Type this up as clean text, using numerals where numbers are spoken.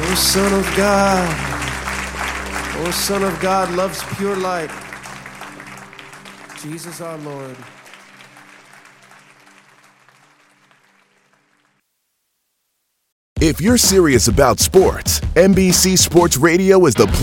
O Son of God, O Son of God loves pure light. Jesus our Lord. If you're serious about sports, NBC Sports Radio is the